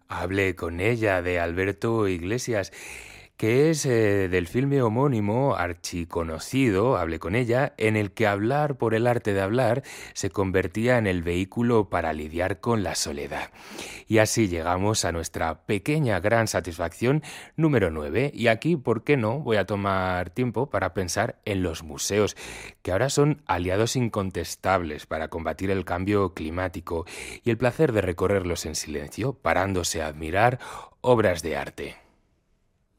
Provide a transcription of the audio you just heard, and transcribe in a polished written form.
Hablé con ella de Alberto Iglesias, que es del filme homónimo archiconocido, hablé con ella, en el que hablar por el arte de hablar se convertía en el vehículo para lidiar con la soledad. Y así llegamos a nuestra pequeña gran satisfacción número 9. Y aquí, ¿por qué no? Voy a tomar tiempo para pensar en los museos, que ahora son aliados incontestables para combatir el cambio climático y el placer de recorrerlos en silencio, parándose a admirar obras de arte.